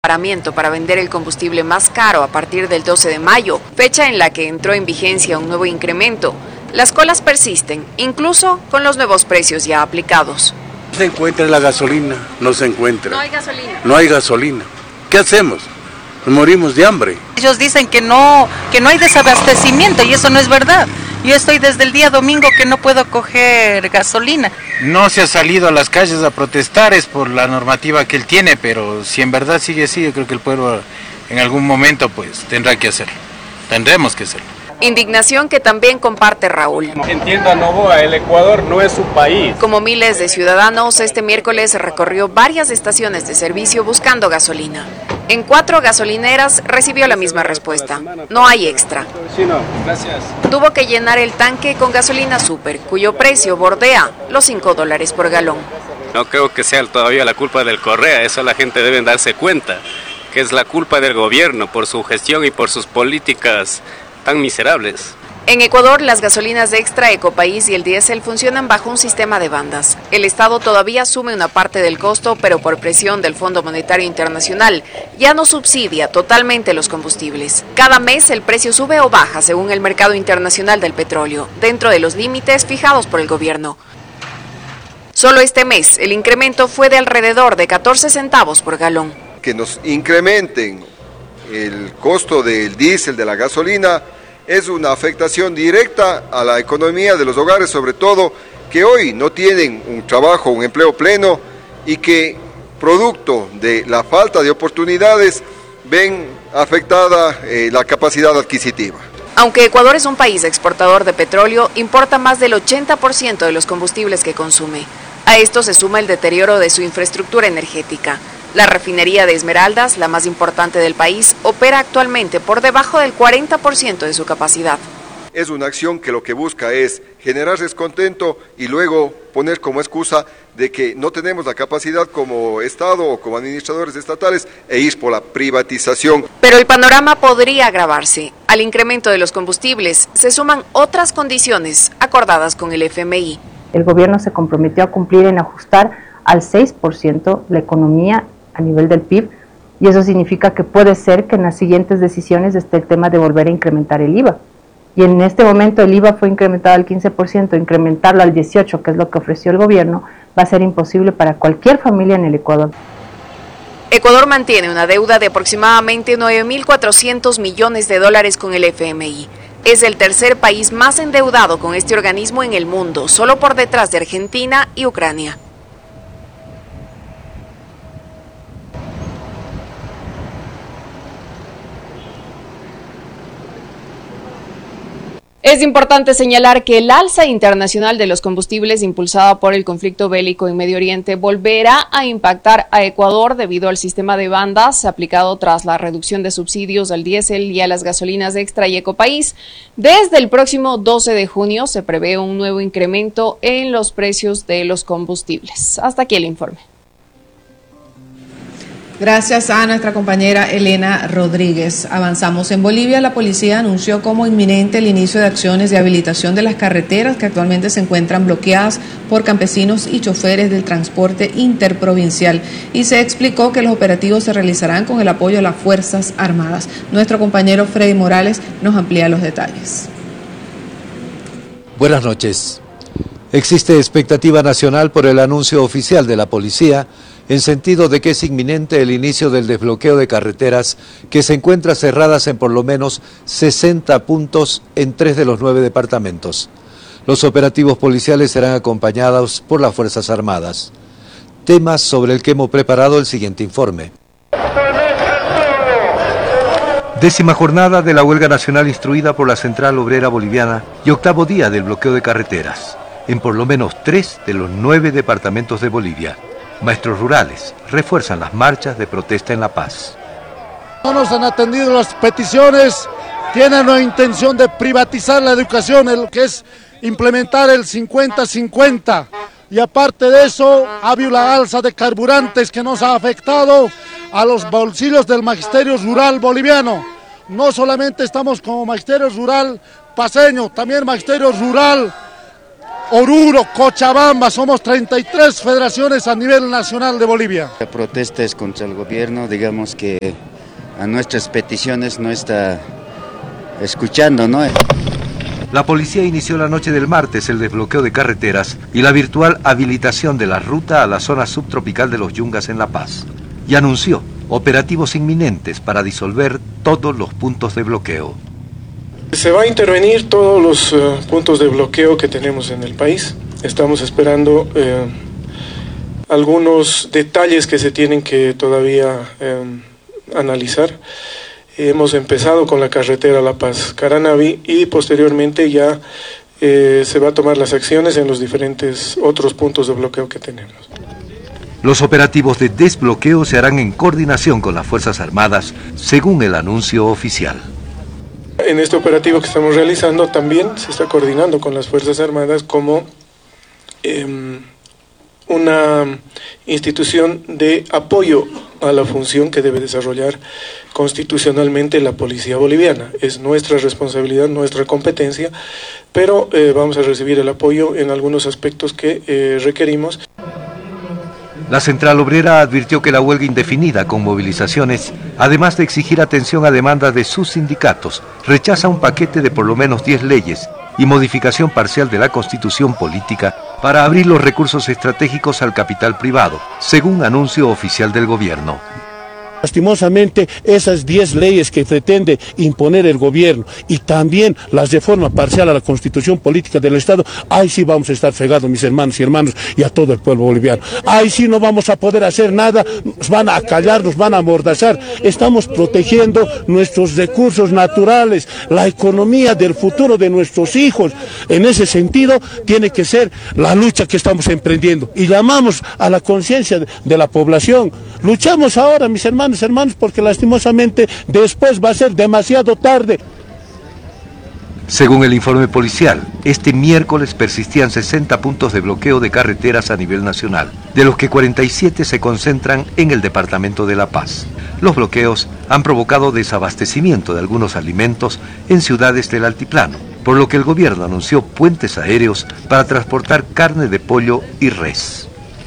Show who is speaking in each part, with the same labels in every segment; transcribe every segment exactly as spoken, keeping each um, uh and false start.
Speaker 1: Paramiento para vender el combustible más caro a partir del doce de mayo, fecha en la que entró en vigencia un nuevo incremento. Las colas persisten, incluso con los nuevos precios ya aplicados.
Speaker 2: No se encuentra la gasolina, no se encuentra.
Speaker 1: No hay gasolina.
Speaker 2: No hay gasolina. ¿Qué hacemos? Nos morimos de hambre.
Speaker 3: Ellos dicen que no, que no hay desabastecimiento y eso no es verdad. Yo estoy desde el día domingo que no puedo coger gasolina.
Speaker 4: No se ha salido a las calles a protestar, es por la normativa que él tiene, pero si en verdad sigue así, yo creo que el pueblo en algún momento pues tendrá que hacerlo, tendremos que hacerlo.
Speaker 1: Indignación que también comparte Raúl.
Speaker 5: Entienda Novoa, el Ecuador no es su país.
Speaker 1: Como miles de ciudadanos, este miércoles recorrió varias estaciones de servicio buscando gasolina. En cuatro gasolineras recibió la misma respuesta: no hay extra.
Speaker 5: Gracias.
Speaker 1: Tuvo que llenar el tanque con gasolina super, cuyo precio bordea los cinco dólares por galón.
Speaker 6: No creo que sea todavía la culpa del Correa, eso la gente debe darse cuenta, que es la culpa del gobierno por su gestión y por sus políticas tan miserables.
Speaker 1: En Ecuador, las gasolinas extra, Ecopaís y el diésel funcionan bajo un sistema de bandas. El Estado todavía asume una parte del costo, pero por presión del Fondo Monetario Internacional, ya no subsidia totalmente los combustibles. Cada mes el precio sube o baja según el mercado internacional del petróleo, dentro de los límites fijados por el gobierno. Solo este mes, el incremento fue de alrededor de catorce centavos por galón.
Speaker 7: Que nos incrementen el costo del diésel, de la gasolina, es una afectación directa a la economía de los hogares, sobre todo que hoy no tienen un trabajo, un empleo pleno y que producto de la falta de oportunidades ven afectada eh, la capacidad adquisitiva.
Speaker 1: Aunque Ecuador es un país exportador de petróleo, importa más del ochenta por ciento de los combustibles que consume. A esto se suma el deterioro de su infraestructura energética. La refinería de Esmeraldas, la más importante del país, opera actualmente por debajo del cuarenta por ciento de su capacidad.
Speaker 7: Es una acción que lo que busca es generar descontento y luego poner como excusa de que no tenemos la capacidad como Estado o como administradores estatales e ir por la privatización.
Speaker 1: Pero el panorama podría agravarse. Al incremento de los combustibles se suman otras condiciones acordadas con el F M I.
Speaker 8: El gobierno se comprometió a cumplir en ajustar al seis por ciento la economía a nivel del P I B, y eso significa que puede ser que en las siguientes decisiones esté el tema de volver a incrementar el I V A. Y en este momento el I V A fue incrementado al quince por ciento, incrementarlo al dieciocho por ciento, que es lo que ofreció el gobierno, va a ser imposible para cualquier familia en el Ecuador.
Speaker 1: Ecuador mantiene una deuda de aproximadamente nueve mil cuatrocientos millones de dólares con el F M I. Es el tercer país más endeudado con este organismo en el mundo, solo por detrás de Argentina y Ucrania. Es importante señalar que el alza internacional de los combustibles impulsada por el conflicto bélico en Medio Oriente volverá a impactar a Ecuador debido al sistema de bandas aplicado tras la reducción de subsidios al diésel y a las gasolinas extra y Ecopaís. Desde el próximo doce de junio se prevé un nuevo incremento en los precios de los combustibles. Hasta aquí el informe.
Speaker 9: Gracias a nuestra compañera Elena Rodríguez. Avanzamos en Bolivia. La policía anunció como inminente el inicio de acciones de habilitación de las carreteras que actualmente se encuentran bloqueadas por campesinos y choferes del transporte interprovincial. Y se explicó que los operativos se realizarán con el apoyo de las Fuerzas Armadas. Nuestro compañero Freddy Morales nos amplía los detalles.
Speaker 10: Buenas noches. Existe expectativa nacional por el anuncio oficial de la policía en sentido de que es inminente el inicio del desbloqueo de carreteras que se encuentran cerradas en por lo menos sesenta puntos en tres de los nueve departamentos. Los operativos policiales serán acompañados por las Fuerzas Armadas. Temas sobre el que hemos preparado el siguiente informe. Décima jornada de la huelga nacional instruida por la Central Obrera Boliviana y octavo día del bloqueo de carreteras en por lo menos tres de los nueve departamentos de Bolivia. Maestros rurales refuerzan las marchas de protesta en La Paz.
Speaker 11: No nos han atendido las peticiones, tienen una intención de privatizar la educación, lo que es implementar el cincuenta cincuenta. Y aparte de eso, ha habido la alza de carburantes que nos ha afectado a los bolsillos del magisterio rural boliviano. No solamente estamos como magisterio rural paseño, también magisterio rural Oruro, Cochabamba, somos treinta y tres federaciones a nivel nacional de Bolivia.
Speaker 12: La protesta es contra el gobierno, digamos que a nuestras peticiones no está escuchando, ¿no?
Speaker 10: La policía inició la noche del martes el desbloqueo de carreteras y la virtual habilitación de la ruta a la zona subtropical de los Yungas en La Paz. Y anunció operativos inminentes para disolver todos los puntos de bloqueo.
Speaker 13: Se va a intervenir todos los uh, puntos de bloqueo que tenemos en el país. Estamos esperando eh, algunos detalles que se tienen que todavía eh, analizar. Hemos empezado con la carretera La Paz-Caranavi y posteriormente ya eh, se va a tomar las acciones en los diferentes otros puntos de bloqueo que tenemos.
Speaker 10: Los operativos de desbloqueo se harán en coordinación con las Fuerzas Armadas, según el anuncio oficial.
Speaker 13: En este operativo que estamos realizando también se está coordinando con las Fuerzas Armadas como eh, una institución de apoyo a la función que debe desarrollar constitucionalmente la policía boliviana. Es nuestra responsabilidad, nuestra competencia, pero eh, vamos a recibir el apoyo en algunos aspectos que eh, requerimos.
Speaker 10: La Central Obrera advirtió que la huelga indefinida con movilizaciones, además de exigir atención a demandas de sus sindicatos, rechaza un paquete de por lo menos diez leyes y modificación parcial de la Constitución política para abrir los recursos estratégicos al capital privado, según anuncio oficial del gobierno.
Speaker 14: Lastimosamente, esas diez leyes que pretende imponer el gobierno y también la reforma parcial a la Constitución política del Estado, ahí sí vamos a estar fregados, mis hermanos y hermanos, y a todo el pueblo boliviano. Ahí sí no vamos a poder hacer nada, nos van a acallar, nos van a amordazar. Estamos protegiendo nuestros recursos naturales, la economía del futuro de nuestros hijos. En ese sentido, tiene que ser la lucha que estamos emprendiendo. Y llamamos a la conciencia de, de la población. Luchamos ahora, mis hermanos. hermanos, porque lastimosamente después va a ser demasiado tarde.
Speaker 10: Según el informe policial, este miércoles persistían sesenta puntos de bloqueo de carreteras a nivel nacional, de los que cuarenta y siete se concentran en el departamento de La Paz. Los bloqueos han provocado desabastecimiento de algunos alimentos en ciudades del altiplano, por lo que el gobierno anunció puentes aéreos para transportar carne de pollo y res.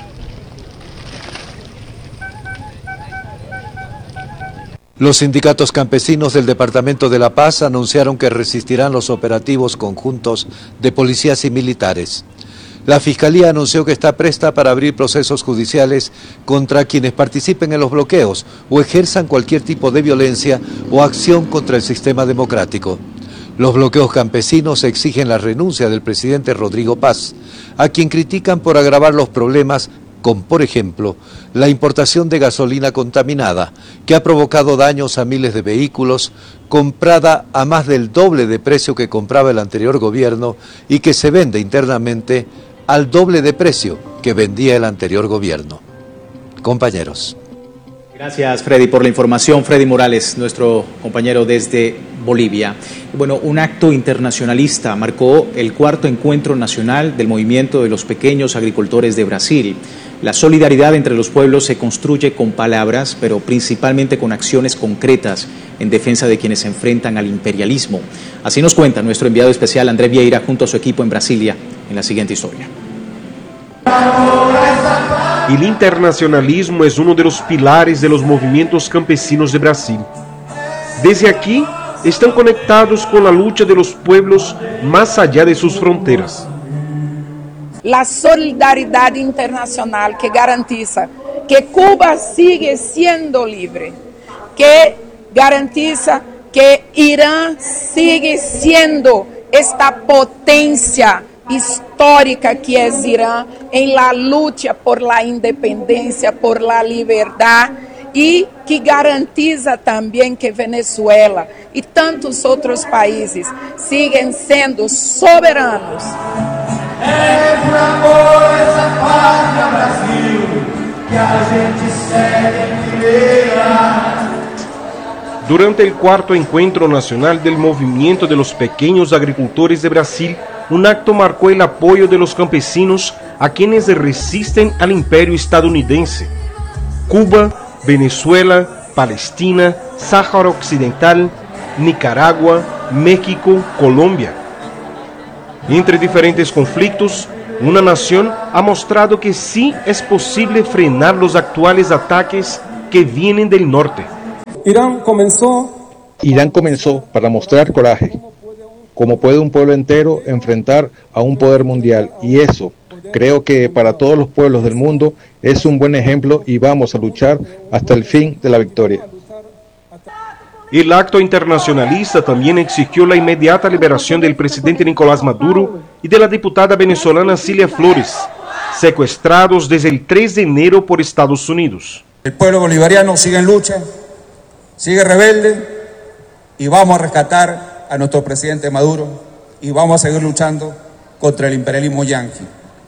Speaker 10: Los sindicatos campesinos del departamento de La Paz anunciaron que resistirán los operativos conjuntos de policías y militares. La Fiscalía anunció que está presta para abrir procesos judiciales contra quienes participen en los bloqueos o ejerzan cualquier tipo de violencia o acción contra el sistema democrático. Los bloqueos campesinos exigen la renuncia del presidente Rodrigo Paz, a quien critican por agravar los problemas con, por ejemplo, la importación de gasolina contaminada, que ha provocado daños a miles de vehículos, comprada a más del doble de precio que compraba el anterior gobierno y que se vende internamente al doble de precio que vendía el anterior gobierno. Compañeros.
Speaker 15: Gracias, Freddy, por la información. Freddy Morales, nuestro compañero desde Bolivia. Bueno, un acto internacionalista marcó el cuarto encuentro nacional del movimiento de los pequeños agricultores de Brasil. La solidaridad entre los pueblos se construye con palabras, pero principalmente con acciones concretas en defensa de quienes se enfrentan al imperialismo. Así nos cuenta nuestro enviado especial André Vieira junto a su equipo en Brasilia en la siguiente historia.
Speaker 16: El internacionalismo es uno de los pilares de los movimientos campesinos de Brasil. Desde aquí están conectados con la lucha de los pueblos más allá de sus fronteras.
Speaker 17: La solidaridad internacional que garantiza que Cuba sigue siendo libre, que garantiza que Irán sigue siendo esta potencia histórica que es Irán en la lucha por la independencia, por la libertad, y que garantiza también que Venezuela y tantos otros países siguen siendo soberanos.
Speaker 18: É por amor a essa pátria Brasil que a gente segue primeira.
Speaker 16: Durante el cuarto encuentro nacional del movimiento de los pequeños agricultores de Brasil, un acto marcó el apoyo de los campesinos a quienes resisten al imperio estadounidense. Cuba, Venezuela, Palestina, Sáhara Occidental, Nicaragua, México, Colombia. Entre diferentes conflictos, una nación ha mostrado que sí es posible frenar los actuales ataques que vienen del norte.
Speaker 19: Irán comenzó,
Speaker 20: Irán comenzó para mostrar coraje, como puede un pueblo entero enfrentar a un poder mundial, y eso creo que para todos los pueblos del mundo es un buen ejemplo y vamos a luchar hasta el fin de la victoria.
Speaker 16: El acto internacionalista también exigió la inmediata liberación del presidente Nicolás Maduro y de la diputada venezolana Cilia Flores, secuestrados desde el tres de enero por Estados Unidos.
Speaker 19: El pueblo bolivariano sigue en lucha, sigue rebelde y vamos a rescatar a nuestro presidente Maduro y vamos a seguir luchando contra el imperialismo yanqui.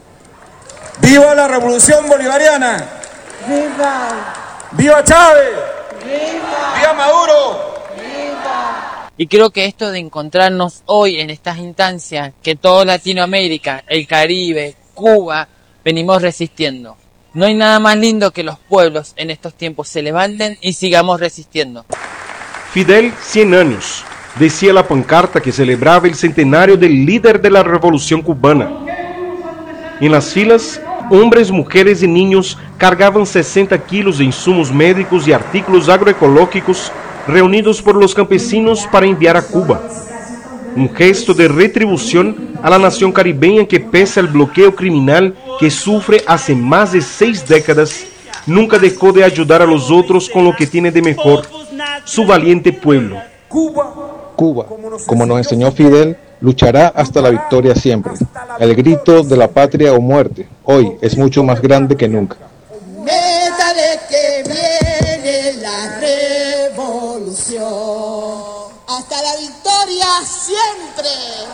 Speaker 19: ¡Viva la revolución bolivariana! ¡Viva! ¡Viva Chávez! ¡Viva! ¡Viva Maduro! ¡Viva!
Speaker 21: Y creo que esto de encontrarnos hoy en estas instancias, que toda Latinoamérica, el Caribe, Cuba, venimos resistiendo. No hay nada más lindo que los pueblos en estos tiempos se levanten y sigamos resistiendo.
Speaker 16: Fidel, cien años, decía la pancarta que celebraba el centenario del líder de la Revolución Cubana. En las filas, hombres, mujeres y niños cargaban sesenta kilos de insumos médicos y artículos agroecológicos reunidos por los campesinos para enviar a Cuba. Un gesto de retribución a la nación caribeña que, pese al bloqueo criminal que sufre hace más de seis décadas, nunca dejó de ayudar a los otros con lo que tiene de mejor, su valiente pueblo.
Speaker 20: Cuba, como nos enseñó Fidel, luchará hasta la victoria siempre. El grito de la patria o muerte, hoy es mucho más grande que nunca.
Speaker 18: Métale que viene la revolución, hasta la victoria siempre.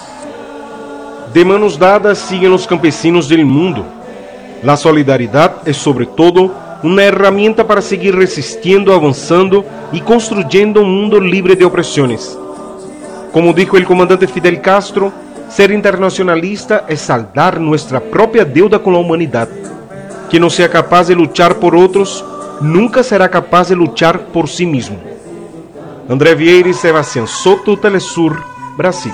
Speaker 16: De manos dadas siguen los campesinos del mundo. La solidaridad es sobre todo una herramienta para seguir resistiendo, avanzando y construyendo un mundo libre de opresiones. Como dijo el comandante Fidel Castro, ser internacionalista es saldar nuestra propia deuda con la humanidad. Quien no sea capaz de luchar por otros, nunca será capaz de luchar por sí mismo. André Vieira y Sebastián Soto, Telesur, Brasil.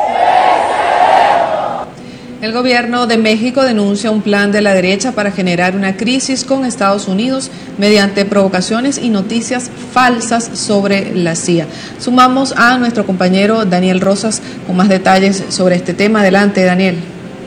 Speaker 9: El gobierno de México denuncia un plan de la derecha para generar una crisis con Estados Unidos mediante provocaciones y noticias falsas sobre la C I A. Sumamos a nuestro compañero Daniel Rosas con más detalles sobre este tema. Adelante, Daniel.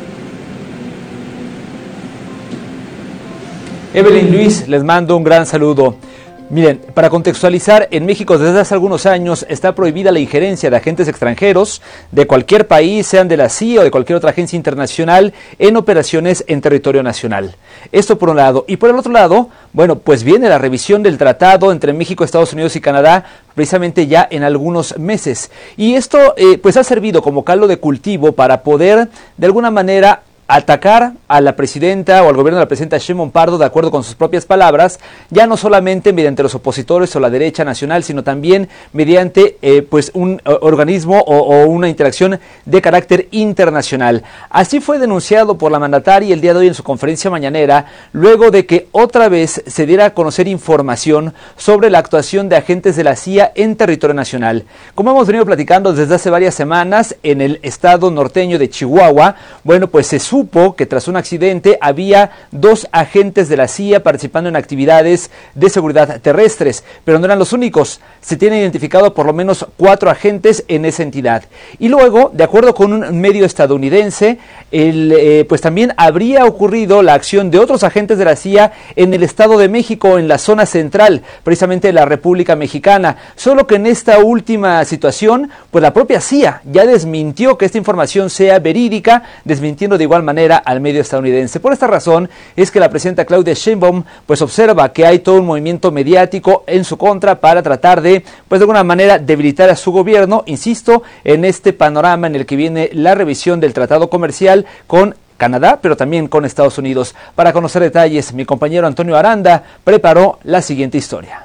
Speaker 22: Evelyn, Luis, les mando un gran saludo. Miren, para contextualizar, en México desde hace algunos años está prohibida la injerencia de agentes extranjeros de cualquier país, sean de la C I A o de cualquier otra agencia internacional, en operaciones en territorio nacional. Esto por un lado. Y por el otro lado, bueno, pues viene la revisión del tratado entre México, Estados Unidos y Canadá, precisamente ya en algunos meses. Y esto eh, pues ha servido como caldo de cultivo para poder, de alguna manera, atacar a la presidenta o al gobierno de la presidenta Sheinbaum Pardo, de acuerdo con sus propias palabras, ya no solamente mediante los opositores o la derecha nacional, sino también mediante eh, pues un uh, organismo o, o una interacción de carácter internacional. Así fue denunciado por la mandataria el día de hoy en su conferencia mañanera, luego de que otra vez se diera a conocer información sobre la actuación de agentes de la C I A en territorio nacional. Como hemos venido platicando desde hace varias semanas, en el estado norteño de Chihuahua, bueno, pues se supo que tras un accidente había dos agentes de la C I A participando en actividades de seguridad terrestres, pero no eran los únicos. Se tienen identificado por lo menos cuatro agentes en esa entidad. Y luego, de acuerdo con un medio estadounidense, el, eh, pues también habría ocurrido la acción de otros agentes de la C I A en el Estado de México, en la zona central, precisamente de la República Mexicana. Solo que en esta última situación, pues la propia C I A ya desmintió que esta información sea verídica, desmintiendo de igual manera al medio estadounidense. Por esta razón es que la presidenta Claudia Sheinbaum pues observa que hay todo un movimiento mediático en su contra para tratar de, pues de alguna manera, debilitar a su gobierno, insisto, en este panorama en el que viene la revisión del tratado comercial con Canadá, pero también con Estados Unidos. Para conocer detalles, mi compañero Antonio Aranda preparó la siguiente historia.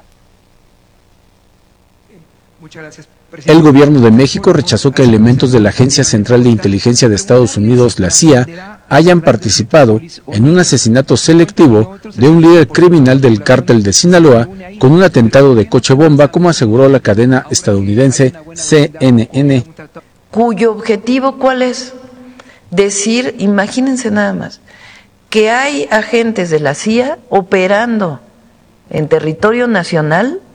Speaker 23: Muchas gracias. El gobierno de México rechazó que elementos de la Agencia Central de Inteligencia de Estados Unidos, la C I A, hayan participado en un asesinato selectivo de un líder criminal del cártel de Sinaloa con un atentado de coche bomba, como aseguró la cadena estadounidense C N N.
Speaker 24: ¿Cuyo objetivo cuál es?
Speaker 2: decir, imagínense nada más, que hay agentes de la C I A operando en territorio nacional